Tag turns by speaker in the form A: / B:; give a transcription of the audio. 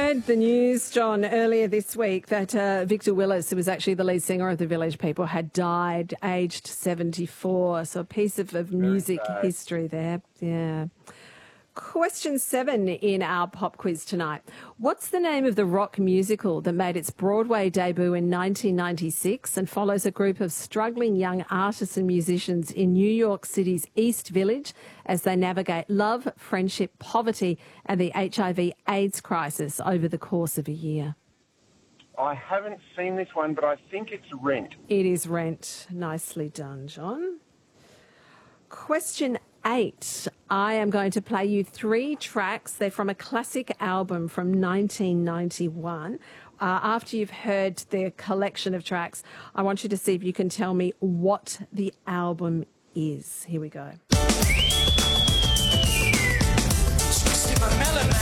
A: heard the news, John, earlier this week that Victor Willis, who was actually the lead singer of the Village People, had died aged 74. So a piece of music history there. Yeah. Question 7 in our pop quiz tonight. What's the name of the rock musical that made its Broadway debut in 1996 and follows a group of struggling young artists and musicians in New York City's East Village as they navigate love, friendship, poverty and the HIV/AIDS crisis over the course of a year?
B: I haven't seen this one, but I think it's Rent.
A: It is Rent. Nicely done, John. Question 8. I am going to play you 3 tracks. They're from a classic album from 1991. After you've heard their collection of tracks, I want you to see if you can tell me what the album is. Here we go.